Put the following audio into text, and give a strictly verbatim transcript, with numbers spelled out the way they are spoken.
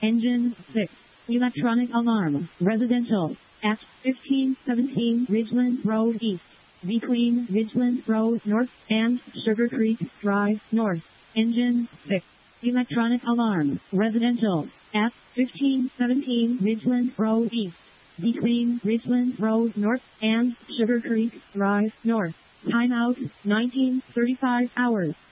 Engine six. Electronic alarm. Residential. At fifteen seventeen Ridgeland Road East. Between Ridgeland Road North and Sugar Creek Drive North. Engine six. Electronic alarm. Residential. At fifteen seventeen Ridgeland Road East. Between Ridgeland Road North and Sugar Creek Drive North. Timeout nineteen thirty-five hours.